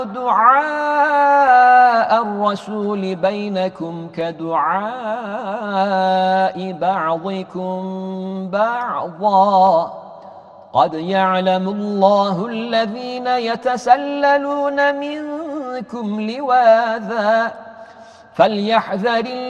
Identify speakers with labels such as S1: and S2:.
S1: دعاء الرسول بينكم كدعاء بعضكم بعضا قد يعلم الله الذين يتسللون منكم لواذا فليحذر